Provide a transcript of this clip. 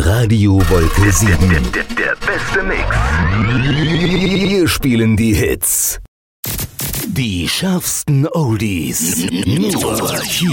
Radio Wolke 7. Der beste Mix. Wir spielen die Hits. Die schärfsten Oldies. Nur hier.